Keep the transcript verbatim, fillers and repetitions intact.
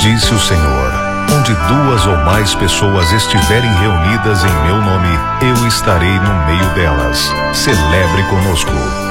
Disse o Senhor: onde duas ou mais pessoas estiverem reunidas em meu nome, eu estarei no meio delas. Celebre conosco.